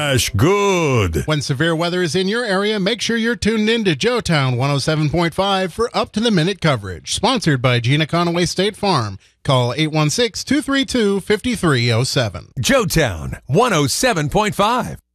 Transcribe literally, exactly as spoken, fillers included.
Smash good. When severe weather is in your area, make sure you're tuned in to Joetown one oh seven point five for up-to-the-minute coverage. Sponsored by Gina Conaway State Farm. Call eight one six, two three two, five three zero seven. Joetown one oh seven point five.